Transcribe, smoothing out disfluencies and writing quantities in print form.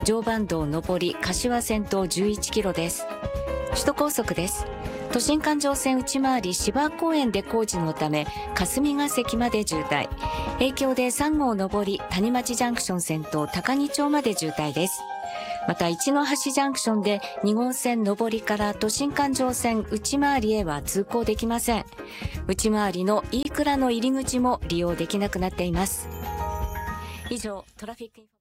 常磐道上り柏線と11キロです。首都高速です。都心環状線内回り芝公園で工事のため霞ヶ関まで渋滞。影響で3号上り谷町ジャンクション線と高木町まで渋滞です。また一ノ橋ジャンクションで2号線上りから都心環状線内回りへは通行できません。内回りの飯倉の入り口も利用できなくなっています。以上、トラフィック